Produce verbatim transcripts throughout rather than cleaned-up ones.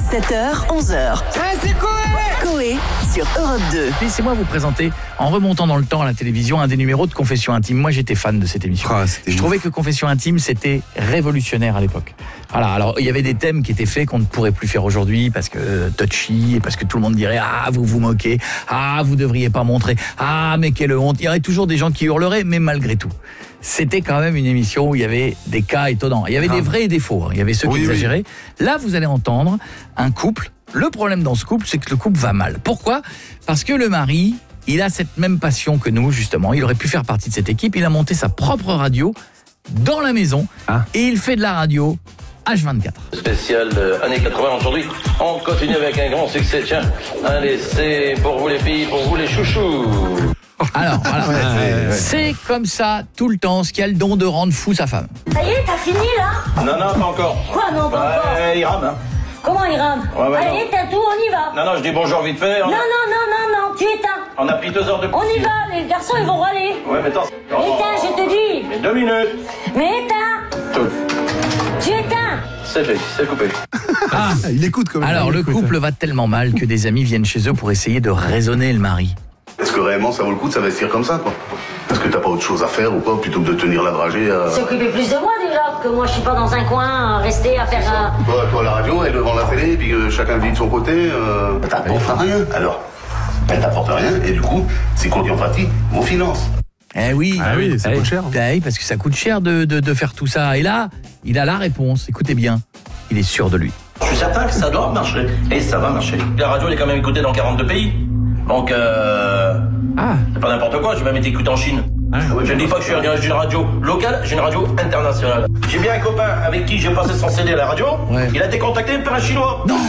sept heures, onze heures. Ah, c'est Coé Coé sur Europe deux. Laissez-moi vous présenter, en remontant dans le temps à la télévision, un des numéros de Confession Intime. Moi, j'étais fan de cette émission. Ah, Je trouvais que Confession Intime, c'était révolutionnaire à l'époque. Voilà, alors il y avait des thèmes qui étaient faits qu'on ne pourrait plus faire aujourd'hui parce que euh, touchy, et parce que tout le monde dirait « Ah, vous vous moquez. Ah, vous devriez pas montrer. Ah, mais quelle honte ». Il y aurait toujours des gens qui hurleraient, mais malgré tout. C'était quand même une émission où il y avait des cas étonnants. Il y avait ah. des vrais et des faux. Hein. Il y avait ceux qui oui, exagéraient. Oui. Là, vous allez entendre un couple. Le problème dans ce couple, c'est que le couple va mal. Pourquoi ? Parce que le mari, il a cette même passion que nous, justement. Il aurait pu faire partie de cette équipe. Il a monté sa propre radio dans la maison. Ah. Et il fait de la radio H vingt-quatre. Spécial euh, années quatre-vingts aujourd'hui. On continue avec un grand succès. Tiens, allez, c'est pour vous les filles, pour vous les chouchous. Alors, voilà. Ouais, c'est comme ça tout le temps, ce qui a le don de rendre fou sa femme. Ça y est, t'as fini là ? Non, non, pas encore. Quoi, non, pas bah, encore euh, Il rame, hein. Comment il rame ? Ouais, ouais, allez, t'as tout, on y va. Non, non, je dis bonjour vite fait. On... Non, non, non, non, non, tu éteins. On a pris deux heures de plus. On y va, les garçons, ils vont râler. Ouais, mais attends. Éteins, je te dis. Mais deux minutes. Mais éteins. Tout. Tu éteins. C'est fait, c'est coupé. Ah, il écoute quand même. Alors, le couple va tellement mal que des amis viennent chez eux pour essayer de raisonner le mari. Est-ce que réellement ça vaut le coup de s'investir comme ça, quoi ? Est-ce que t'as pas autre chose à faire ou quoi, plutôt que de tenir la dragée à... S'occuper plus de moi déjà, que moi je suis pas dans un coin, à rester à faire un... Toi, toi la radio, elle devant la télé, puis que chacun vit de son côté, euh... elle t'apporte rien. Alors, elle t'apporte rien, et du coup, c'est contrepartie vos finances. Eh oui, ah oui, ça eh, coûte cher. Eh oui, parce que ça coûte cher de, de, de faire tout ça. Et là, il a la réponse, écoutez bien, il est sûr de lui. Je suis certain que ça doit marcher, et ça va marcher. La radio, elle est quand même écoutée dans quarante-deux pays. Donc, euh... Ah. C'est pas n'importe quoi, j'ai même été écouté en Chine. Ah, ouais, je ne dis pas que je suis une radio locale, j'ai une radio internationale. J'ai bien un copain avec qui j'ai passé son C D à la radio, ouais. Il a été contacté par un Chinois. Non.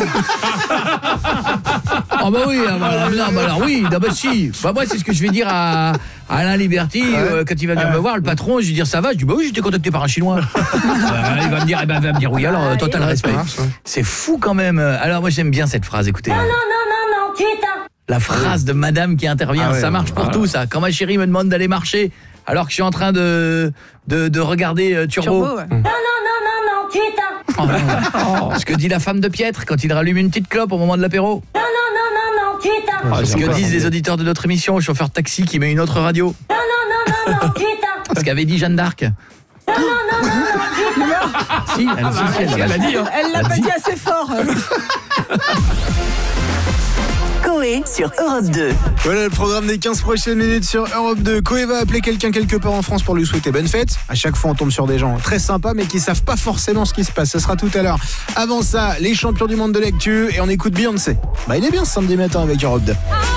Ah oh bah oui, ah bah, non, bah alors oui, bah, bah si. Bah moi c'est ce que je vais dire à, à Alain Liberty, ouais. euh, quand il va venir ouais. me voir, le patron, je vais dire ça va, je dis bah oui, j'ai été contacté par un Chinois. euh, il va me dire, eh ben, il va me dire oui alors, ah, total respect. Marche, ouais. C'est fou quand même. Alors moi j'aime bien cette phrase, écoutez. Non, non, non, non, non, tu éteins. La phrase de madame qui intervient, ah ouais, ça marche pour ah tout ça. Quand ma chérie me demande d'aller marcher, alors que je suis en train de, de, de regarder euh, Turbo. Turbo ouais. Non, non, non, non, non, tu éteins. Oh, non. Ce que dit la femme de Pietre quand il rallume une petite clope au moment de l'apéro. Non, non, non, non, non, tu éteins. Oh, ce que disent les auditeurs de notre émission au chauffeur de taxi qui met une autre radio. Non, non, non, non, non, tu éteins. Ce qu'avait dit Jeanne d'Arc. Non, non, non, non, non, tu éteins. Si, elle, ah, si, si, elle, elle l'a dit. Hein. Elle l'a pas dit. dit assez fort. Coé sur Europe deux. Voilà le programme des quinze prochaines minutes sur Europe deux. Coé va appeler quelqu'un quelque part en France pour lui souhaiter bonne fête. À chaque fois on tombe sur des gens très sympas mais qui savent pas forcément ce qui se passe. Ça sera tout à l'heure. Avant ça, les champions du monde de l'actu et on écoute Beyoncé. Bah il est bien ce samedi matin avec Europe deux.